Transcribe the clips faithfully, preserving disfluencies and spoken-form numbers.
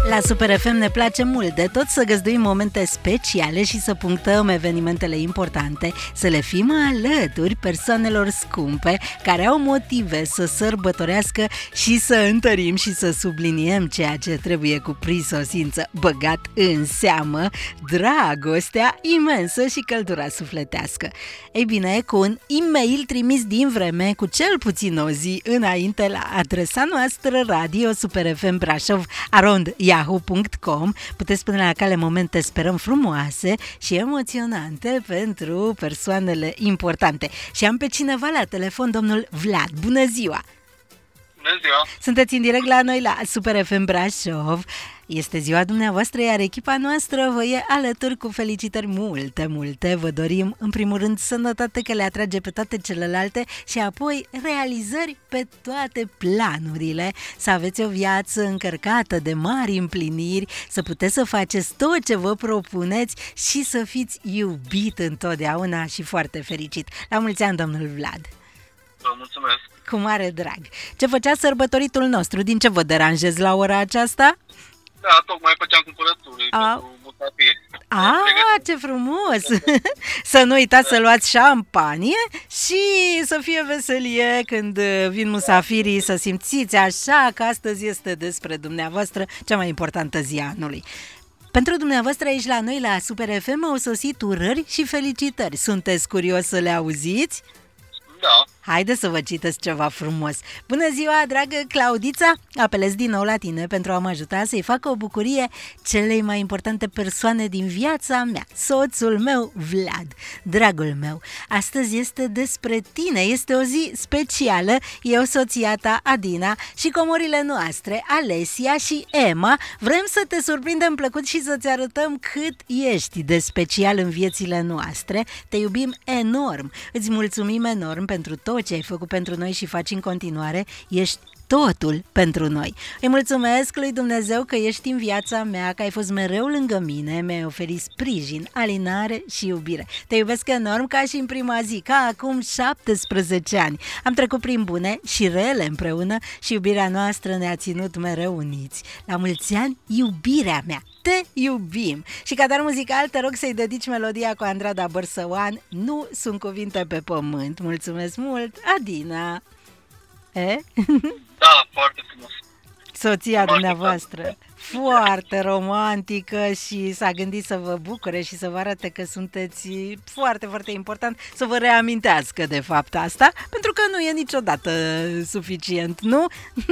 La Super F M ne place mult de tot să găzduim momente speciale și să punctăm evenimentele importante, să le fim alături persoanelor scumpe care au motive să sărbătorească și să întărim și să subliniem ceea ce trebuie cu prisosință băgat în seamă, dragostea imensă și căldura sufletească. Ei bine, cu un e-mail trimis din vreme cu cel puțin o zi înainte la adresa noastră radio super f m brașov arond yahoo punct com puteți pune la cale momente, sperăm, frumoase și emoționante pentru persoanele importante. Și am pe cineva la telefon, domnul Vlad. Bună ziua! Bună ziua! Sunteți în direct la noi la Super F M Brașov. Este ziua dumneavoastră, iar echipa noastră vă e alături cu felicitări multe, multe. Vă dorim, în primul rând, sănătate că le atrage pe toate celelalte și apoi realizări pe toate planurile. Să aveți o viață încărcată de mari împliniri, să puteți să faceți tot ce vă propuneți și să fiți iubit întotdeauna și foarte fericit. La mulți ani, domnul Vlad! Vă mulțumesc! Cu mare drag! Ce făcea sărbătoritul nostru? Din ce vă deranjez la ora aceasta? Da, tocmai făceam cumpărături pentru musafiri. Ah, ce frumos! Să nu uitați să luați șampanie și să fie veselie când vin musafirii, să simțiți așa că astăzi este despre dumneavoastră cea mai importantă zi a anului. Pentru dumneavoastră aici la noi la Super F M au sosit urări și felicitări. Sunteți curios să le auziți? Da. Haideți să vă citesc ceva frumos. Bună ziua, dragă Claudița! Apelez din nou la tine pentru a mă ajuta să-i fac o bucurie celei mai importante persoane din viața mea, soțul meu, Vlad. Dragul meu, astăzi este despre tine, este o zi specială. Eu, soția ta, Adina, și comorile noastre, Alesia și Emma, vrem să te surprindem plăcut și să-ți arătăm cât ești de special în viețile noastre. Te iubim enorm, îți mulțumim enorm pentru tot ce ai făcut pentru noi și faci în continuare. Ești totul pentru noi. Îi mulțumesc lui Dumnezeu că ești în viața mea, că ai fost mereu lângă mine, mi-ai oferit sprijin, alinare și iubire. Te iubesc enorm ca și în prima zi, ca acum șaptesprezece ani. Am trecut prin bune și rele împreună și iubirea noastră ne-a ținut mereu uniți. La mulți ani, iubirea mea! Te iubim! Și ca dar muzical, te rog să-i dedici melodia cu Andrada Bărsăoan, Nu sunt cuvinte pe pământ. Mulțumesc mult, Adina! E? Da, foarte frumos. Soția dumneavoastră, foarte romantică și s-a gândit să vă bucure și să vă arate că sunteți foarte, foarte important, să vă reamintească de fapt asta, pentru că nu e niciodată suficient, nu?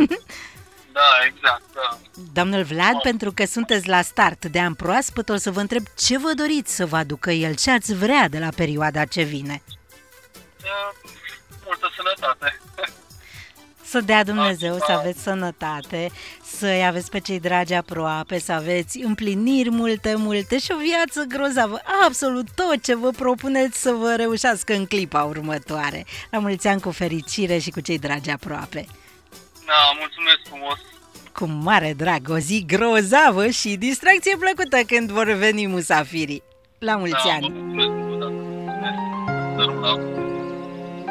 Da, exact, da. Domnul Vlad, oh. pentru că sunteți la start de an proaspăt, o să vă întreb ce vă doriți să vă aducă el, ce ați vrea de la perioada ce vine? Uh, multă sănătate. Să dea Dumnezeu să aveți sănătate, să-i aveți pe cei dragi aproape, să aveți împliniri multe, multe și o viață grozavă. Absolut tot ce vă propuneți să vă reușească în clipa următoare. La mulți ani cu fericire și cu cei dragi aproape. Da, mulțumesc frumos. Cu mare drag, o zi grozavă și distracție plăcută când vor veni musafirii. La mulți da, ani! Mulțumesc, mulțumesc. Mulțumesc.